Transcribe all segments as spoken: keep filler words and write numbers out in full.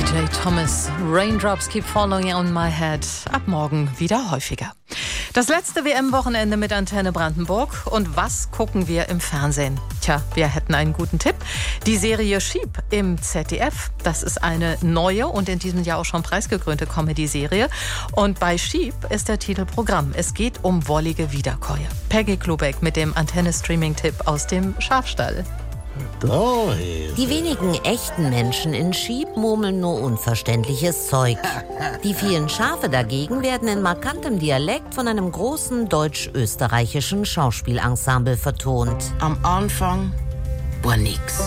Jay Thomas, Raindrops Keep Falling on My Head. Ab morgen wieder häufiger. Das letzte W M-Wochenende mit Antenne Brandenburg. Und was gucken wir im Fernsehen? Tja, wir hätten einen guten Tipp. Die Serie Sheep im Z D F. Das ist eine neue und in diesem Jahr auch schon preisgekrönte Comedy-Serie. Und bei Sheep ist der Titel Programm. Es geht um wollige Wiederkäue. Peggy Klubeck mit dem Antenne-Streaming-Tipp aus dem Schafstall. Die wenigen echten Menschen in Sheep murmeln nur unverständliches Zeug. Die vielen Schafe dagegen werden in markantem Dialekt von einem großen deutsch-österreichischen Schauspielensemble vertont. Am Anfang war nix.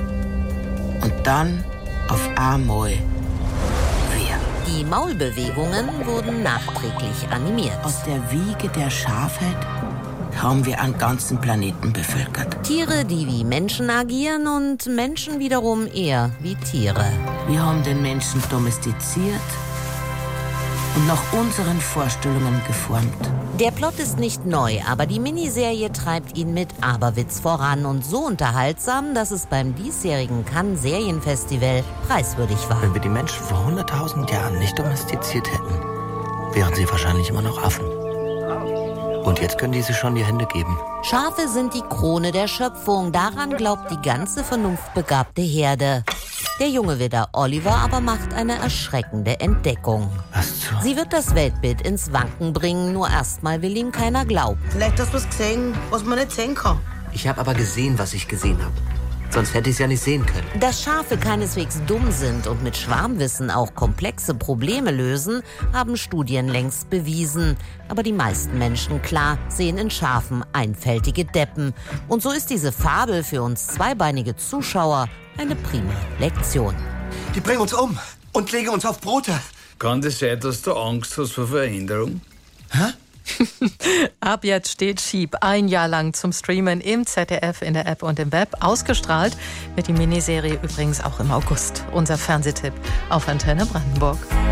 Und dann auf einmal wir. Die Maulbewegungen wurden nachträglich animiert. Aus der Wiege der Schafheit haben wir einen ganzen Planeten bevölkert. Tiere, die wie Menschen agieren und Menschen wiederum eher wie Tiere. Wir haben den Menschen domestiziert und nach unseren Vorstellungen geformt. Der Plot ist nicht neu, aber die Miniserie treibt ihn mit Aberwitz voran und so unterhaltsam, dass es beim diesjährigen Cannes Serienfestival preiswürdig war. Wenn wir die Menschen vor hunderttausend Jahren nicht domestiziert hätten, wären sie wahrscheinlich immer noch Affen. Und jetzt können diese schon die Hände geben. Schafe sind die Krone der Schöpfung. Daran glaubt die ganze vernunftbegabte Herde. Der junge Widder Oliver aber macht eine erschreckende Entdeckung. Was zur... Sie wird das Weltbild ins Wanken bringen, nur erstmal will ihm keiner glauben. Vielleicht hast du was gesehen, was man nicht sehen kann. Ich habe aber gesehen, was ich gesehen habe. Sonst hätte ich es ja nicht sehen können. Dass Schafe keineswegs dumm sind und mit Schwarmwissen auch komplexe Probleme lösen, haben Studien längst bewiesen. Aber die meisten Menschen, klar, sehen in Schafen einfältige Deppen. Und so ist diese Fabel für uns zweibeinige Zuschauer eine prima Lektion. Die bringen uns um und legen uns auf Brote. Kann das sein, dass du Angst hast vor Veränderung? Hä? Ab jetzt steht Sheep ein Jahr lang zum Streamen im Z D F, in der App und im Web. Ausgestrahlt wird die Miniserie übrigens auch im August. Unser Fernsehtipp auf Antenne Brandenburg.